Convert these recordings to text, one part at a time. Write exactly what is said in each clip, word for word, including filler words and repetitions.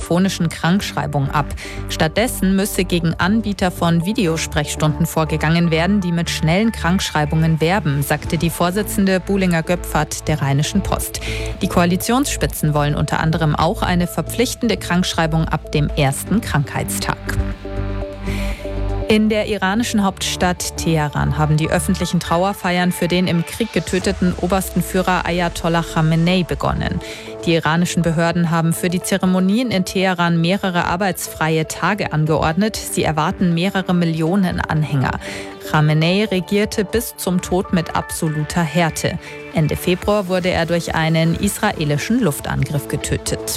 telefonischen Krankschreibung ab. Stattdessen müsse gegen Anbieter von Videosprechstunden vorgegangen werden, die mit schnellen Krankschreibungen werben, sagte die Vorsitzende Buhlinger-Göpfert der Rheinischen Post. Die Koalitionsspitzen wollen unter anderem auch eine verpflichtende Krankschreibung ab dem ersten Krankheitstag. In der iranischen Hauptstadt Teheran haben die öffentlichen Trauerfeiern für den im Krieg getöteten obersten Führer Ayatollah Khamenei begonnen. Die iranischen Behörden haben für die Zeremonien in Teheran mehrere arbeitsfreie Tage angeordnet. Sie erwarten mehrere Millionen Anhänger. Khamenei regierte bis zum Tod mit absoluter Härte. Ende Februar wurde er durch einen israelischen Luftangriff getötet.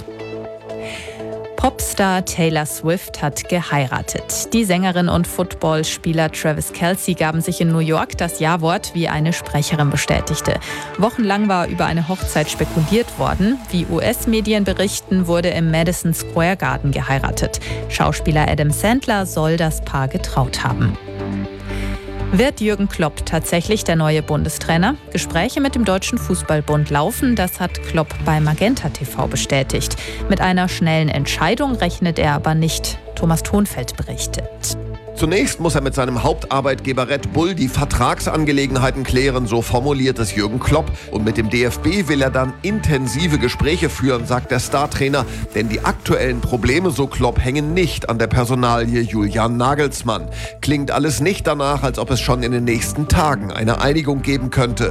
Popstar Taylor Swift hat geheiratet. Die Sängerin und Footballspieler Travis Kelce gaben sich in New York das Ja-Wort, wie eine Sprecherin bestätigte. Wochenlang war über eine Hochzeit spekuliert worden. Wie U S-Medien berichten, wurde im Madison Square Garden geheiratet. Schauspieler Adam Sandler soll das Paar getraut haben. Wird Jürgen Klopp tatsächlich der neue Bundestrainer? Gespräche mit dem Deutschen Fußballbund laufen, das hat Klopp bei Magenta T V bestätigt. Mit einer schnellen Entscheidung rechnet er aber nicht. Thomas Thonfeld berichtet. Zunächst muss er mit seinem Hauptarbeitgeber Red Bull die Vertragsangelegenheiten klären, so formuliert es Jürgen Klopp. Und mit dem D F B will er dann intensive Gespräche führen, sagt der Startrainer. Denn die aktuellen Probleme, so Klopp, hängen nicht an der Personalie Julian Nagelsmann. Klingt alles nicht danach, als ob es schon in den nächsten Tagen eine Einigung geben könnte.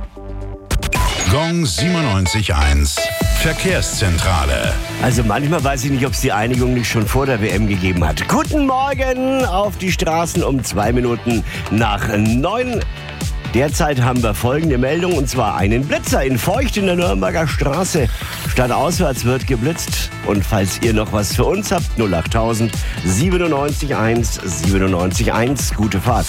Gong siebenundneunzig Komma eins Verkehrszentrale. Also manchmal weiß ich nicht, ob es die Einigung nicht schon vor der W M gegeben hat. Guten Morgen auf die Straßen um zwei Minuten nach neun. Derzeit haben wir folgende Meldung, und zwar einen Blitzer in Feucht in der Nürnberger Straße. Stadtauswärts wird geblitzt. Und falls ihr noch was für uns habt, null achttausend siebenundneunzig Komma eins siebenundneunzig Komma eins. Gute Fahrt.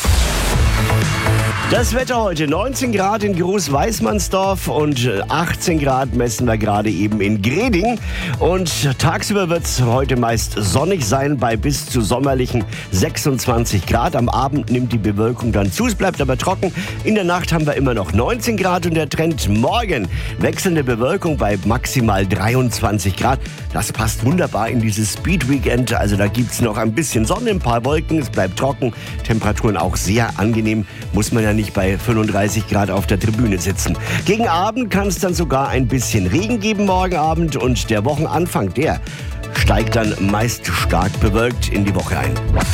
Das Wetter heute, neunzehn Grad in Groß-Weißmannsdorf und achtzehn Grad messen wir gerade eben in Greding. Und tagsüber wird es heute meist sonnig sein bei bis zu sommerlichen sechsundzwanzig Grad. Am Abend nimmt die Bewölkung dann zu, es bleibt aber trocken. In der Nacht haben wir immer noch neunzehn Grad und der Trend morgen wechselnde Bewölkung bei maximal dreiundzwanzig Grad. Das passt wunderbar in dieses Speed-Weekend. Also da gibt es noch ein bisschen Sonne, ein paar Wolken, es bleibt trocken. Temperaturen auch sehr angenehm, muss man ja nicht bei fünfunddreißig Grad auf der Tribüne sitzen. Gegen Abend kann es dann sogar ein bisschen Regen geben morgen Abend und der Wochenanfang, der steigt dann meist stark bewölkt in die Woche ein.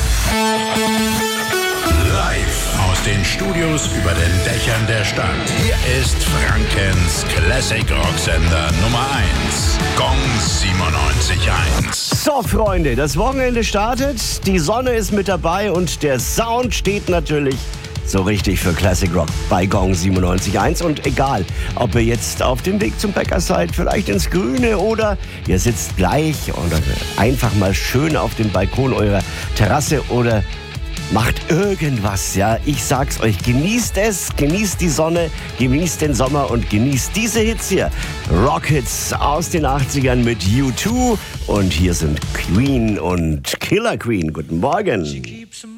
Live aus den Studios über den Dächern der Stadt. Hier ist Frankens Classic Rock Sender Nummer eins. Gong siebenundneunzig Komma eins. So, Freunde, das Wochenende startet, die Sonne ist mit dabei und der Sound steht natürlich so richtig für Classic Rock bei Gong siebenundneunzig Komma eins. Und egal, ob ihr jetzt auf dem Weg zum Bäcker seid, vielleicht ins Grüne oder ihr sitzt gleich oder einfach mal schön auf dem Balkon eurer Terrasse oder macht irgendwas, ja. Ich sag's euch, genießt es, genießt die Sonne, genießt den Sommer und genießt diese Hits hier. Rockhits aus den achtzigern mit U zwei und hier sind Queen und Killer Queen. Guten Morgen.